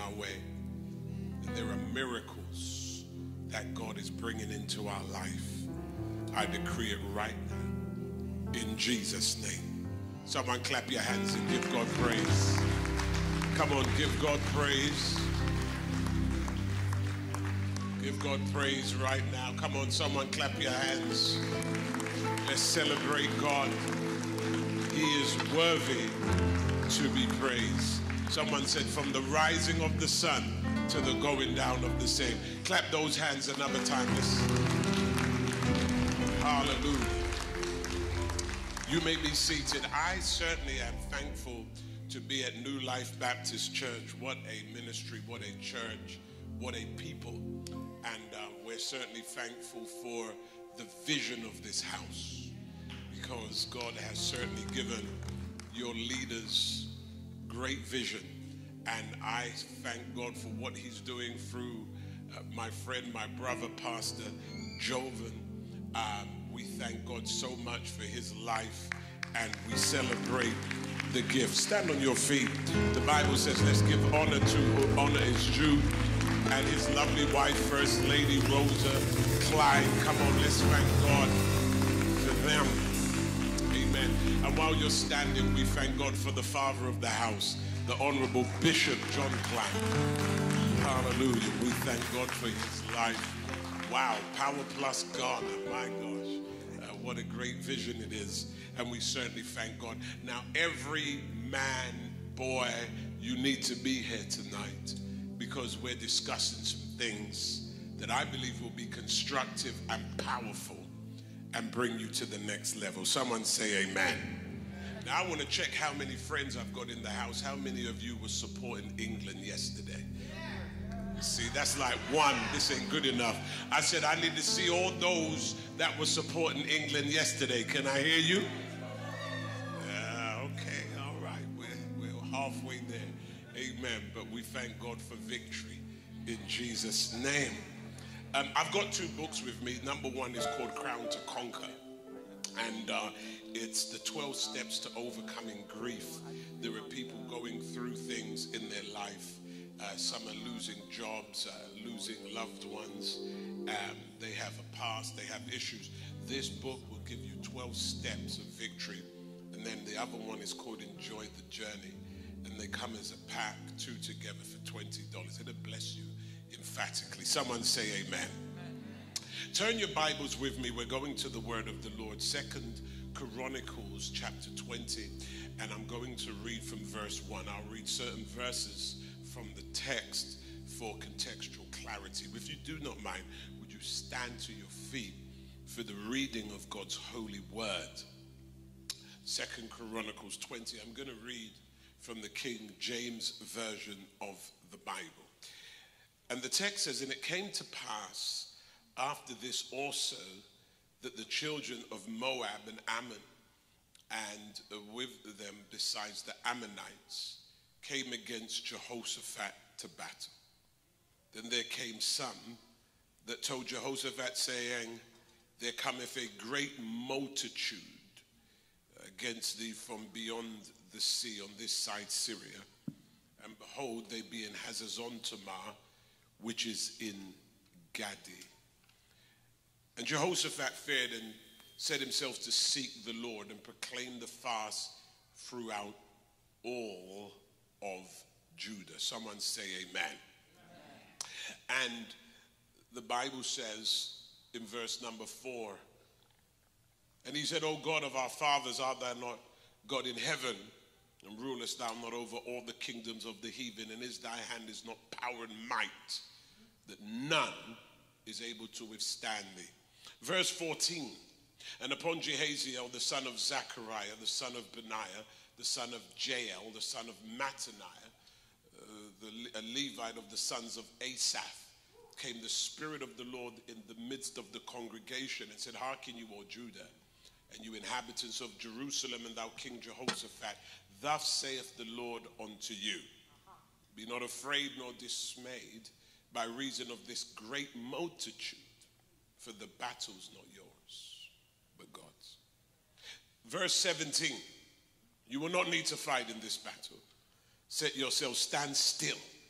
our way. And there are miracles that God is bringing into our life. I decree it right now in Jesus' name. Someone clap your hands and give God praise. Come on, give God praise. Give God praise right now. Come on, someone clap your hands. Let's celebrate God. He is worthy to be praised. Someone said, from the rising of the sun to the going down of the same. Clap those hands another time. Hallelujah. You may be seated. I certainly am thankful to be at New Life Baptist Church. What a ministry, what a church, what a people. And we're certainly thankful for the vision of this house, because God has certainly given your leaders great vision. And I thank God for what he's doing through my friend, my brother, Pastor Jovan. We thank God so much for his life, and we celebrate the gift. Stand on your feet. The Bible says, let's give honor to who honor is due. And his lovely wife, First Lady Rosa Clyde. Come on, let's thank God for them. Amen. And while you're standing, we thank God for the father of the house, the Honorable Bishop John Clyde. Hallelujah. We thank God for his life. Wow. Power Plus Ghana. My gosh. What a great vision it is. And we certainly thank God. Now, every man, boy, you need to be here tonight, because we're discussing some things that I believe will be constructive and powerful and bring you to the next level. Someone say amen. Now, I want to check how many friends I've got in the house. How many of you were supporting England yesterday? See, that's like one. This ain't good enough. I said I need to see all those that were supporting England yesterday. Can I hear you? Okay, all right. We're halfway there. Amen. But we thank God for victory in Jesus' name. I've got two books with me. Number one is called Crown to Conquer. And it's the 12 steps to overcoming grief. There are people going through things in their life. Some are losing jobs, losing loved ones. They have a past, they have issues. This book will give you 12 steps of victory. And then the other one is called Enjoy the Journey. And they come as a pack, two together for $20. It'll bless you emphatically. Someone say amen. Turn your Bibles with me. We're going to the word of the Lord. 2 Chronicles chapter 20. And I'm going to read from verse 1. I'll read certain verses from the text for contextual clarity. If you do not mind, would you stand to your feet for the reading of God's holy word? 2 Chronicles 20. I'm going to read from the King James Version of the Bible. And the text says, and it came to pass after this also that the children of Moab and Ammon, and with them besides the Ammonites, came against Jehoshaphat to battle. Then there came some that told Jehoshaphat, saying, there cometh a great multitude against thee from beyond the sea on this side Syria. And behold, they be in Hazazon Tamar, which is in Gadi. And Jehoshaphat feared and set himself to seek the Lord and proclaim the fast throughout all of Judah. Someone say amen. And the Bible says in verse number 4, and he said, O God of our fathers, art thou not God in heaven, and rulest thou not over all the kingdoms of the heathen, and is thy hand is not power and might, that none is able to withstand thee. Verse 14, and upon Jehaziel, the son of Zechariah, the son of Benaiah, the son of Jael, the son of Mattaniah, a Levite of the sons of Asaph, came the Spirit of the Lord in the midst of the congregation and said, hearken you, O Judah, and you inhabitants of Jerusalem, and thou King Jehoshaphat, thus saith the Lord unto you, be not afraid nor dismayed by reason of this great multitude, for the battle's not yours, but God's. Verse 17, you will not need to fight in this battle. Set yourselves, stand still,